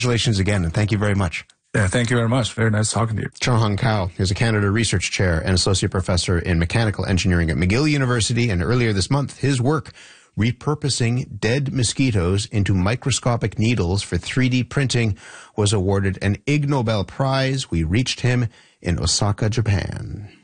Congratulations again, and thank you very much. Yeah, thank you very much. Very nice talking to you. Chong-Hung Kao is a Canada Research Chair and Associate Professor in Mechanical Engineering at McGill University, and earlier this month, his work repurposing dead mosquitoes into microscopic needles for 3D printing was awarded an Ig Nobel Prize. We reached him in Osaka, Japan.